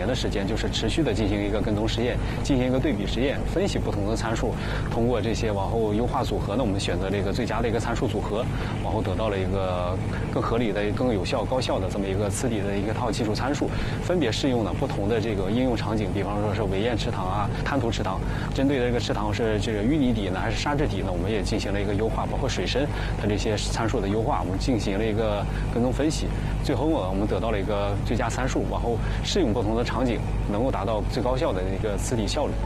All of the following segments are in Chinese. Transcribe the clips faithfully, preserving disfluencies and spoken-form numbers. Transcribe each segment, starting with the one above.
年的时间，就是持续的进行一个跟踪实验，进行一个对比实验，分析不同的参数，通过这些往后优化组合呢，我们选择了一个最佳的一个参数组合，往后得到了一个更合理的、更有效、高效的这么一个磁底的一个套技术参数，分别适用了不同的这个应用场景，比方说是围堰池塘啊、滩涂池塘，针对的这个池塘是这个淤泥底呢还是沙质底呢，我们也进行了一个优化，包括水深它这些参数的优化，我们进行了一个跟踪分析，最后呢，我们得到了一个最佳参数，往后适用不同的场景，能够达到最高效的一个磁底效率。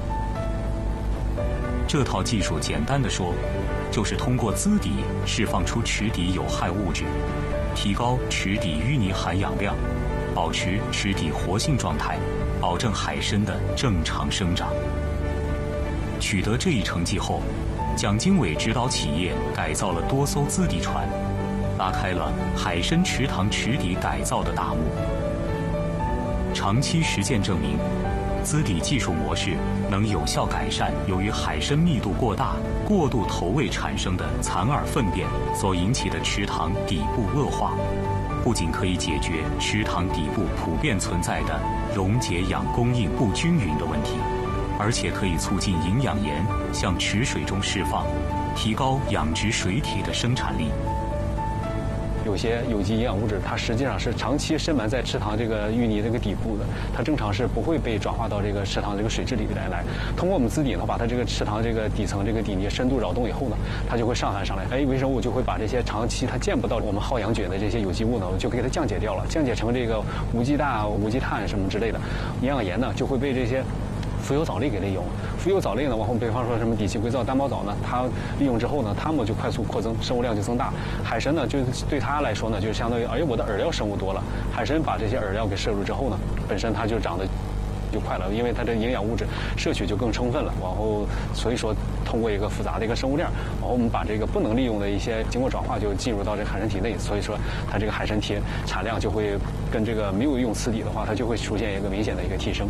这套技术简单的说，就是通过滋底释放出池底有害物质，提高池底淤泥含氧量，保持池底活性状态，保证海参的正常生长。取得这一成绩后，蒋经纬指导企业改造了多艘滋底船，拉开了海参池塘池底改造的大幕。长期实践证明，滋底技术模式能有效改善由于海参密度过大、过度投喂产生的残饵粪便所引起的池塘底部恶化，不仅可以解决池塘底部普遍存在的溶解氧供应不均匀的问题，而且可以促进营养盐向池水中释放，提高养殖水体的生产力。 有些有机营养物质，它实际上是长期深埋在池塘这个淤泥这个底部的，它正常是不会被转化到这个池塘这个水质里来来。通过我们滋底呢，把它这个池塘这个底层这个底泥深度扰动以后呢，它就会上岸上来，哎，微生物就会把这些长期它见不到我们耗氧菌的这些有机物呢，就给它降解掉了，降解成这个无机氮、无机碳什么之类的，营养盐呢就会被这些浮游藻类给利用，浮游藻类呢，往后比方说什么底栖硅藻、单胞藻呢，它利用之后呢，它们就快速扩增，生物量就增大。海参呢，就对它来说呢，就相当于，哎，我的饵料生物多了，海参把这些饵料给摄入之后呢，本身它就长得就快了，因为它的营养物质摄取就更充分了。往后所以说，通过一个复杂的一个生物链，然后我们把这个不能利用的一些经过转化就进入到这个海参体内，所以说它这个海参体产量就会跟这个没有用磁底的话，它就会出现一个明显的一个提升。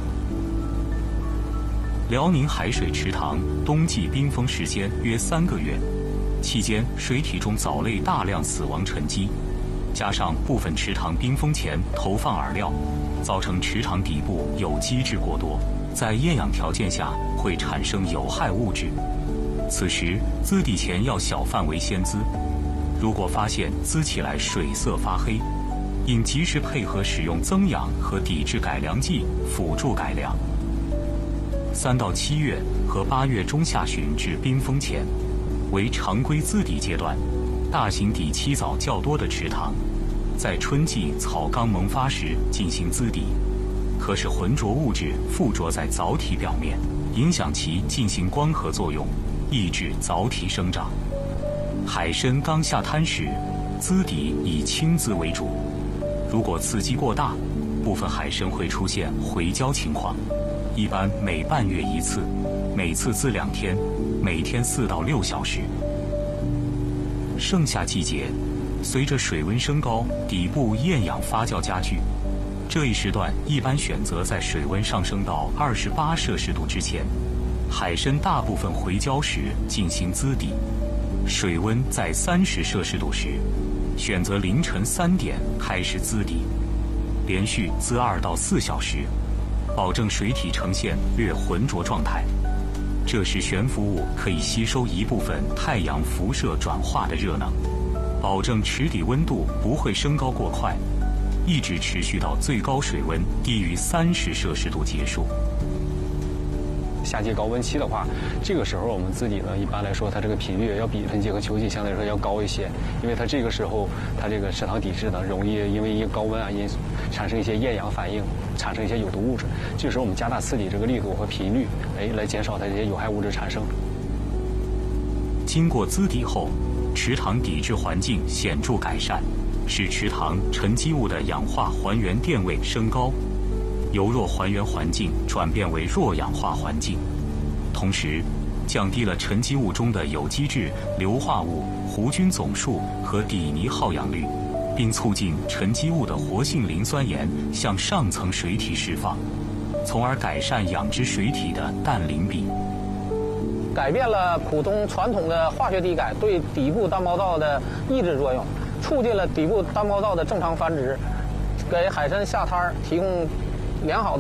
辽宁海水池塘冬季冰封时间约三个月，期间水体中藻类大量死亡沉积，加上部分池塘冰封前投放饵料，造成池塘底部有机质过多，在厌氧条件下会产生有害物质。此时滋底前要小范围先滋，如果发现滋起来水色发黑，应及时配合使用增氧和底质改良剂辅助改良。三到七月和八月中下旬至冰封前，为常规滋底阶段。大型底栖藻较多的池塘，在春季草缸萌发时进行滋底，可使浑浊物质附着在藻体表面，影响其进行光合作用，抑制藻体生长。海参刚下滩时，滋底以轻滋为主，如果刺激过大，部分海参会出现回礁情况。一般每半月一次，每次滋两天，每天四到六小时。盛夏季节，随着水温升高，底部厌氧发酵加剧，这一时段一般选择在水温上升到二十八摄氏度之前，海参大部分回礁时进行滋底。水温在三十摄氏度时，选择凌晨三点开始滋底，连续滋二到四小时。保证水体呈现略浑浊状态，这时悬浮物可以吸收一部分太阳辐射转化的热能，保证池底温度不会升高过快，一直持续到最高水温低于三十摄氏度结束。 夏季高温期的话，这个时候我们滋底呢，一般来说它这个频率要比春季和秋季相对来说要高一些，因为它这个时候它这个池塘底质呢容易因为一个高温啊因素产生一些厌氧反应，产生一些有毒物质。这个时候我们加大滋底这个力度和频率，哎，来减少它这些有害物质产生。 经过滋底后，池塘底质环境显著改善，使池塘沉积物的氧化还原电位升高，由弱还原环境转变为弱氧化环境，同时降低了沉积物中的有机质、硫化物、弧菌总数和底泥耗氧率，并促进沉积物的活性磷酸盐向上层水体释放，从而改善养殖水体的氮磷比。 改变了普通传统的化学底改对底部单胞藻的抑制作用，促进了底部单胞藻的正常繁殖，给海参下滩提供良好的